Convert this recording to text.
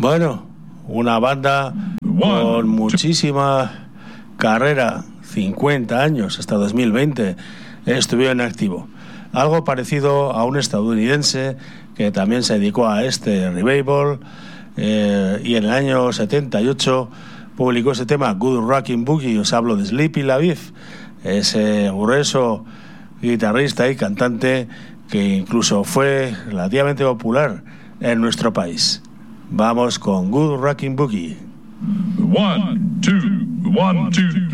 Bueno, una banda con muchísima carrera, 50 años, hasta 2020 estuvieron en activo. Algo parecido a un estadounidense que también se dedicó a este revival, y en el año 78 publicó este tema, Good Rockin' Boogie. Os hablo de Sleepy LaBeouf, ese grueso guitarrista y cantante que incluso fue relativamente popular en nuestro país. Vamos con Good Rockin' Boogie. 1, 2, 1, 2, 3.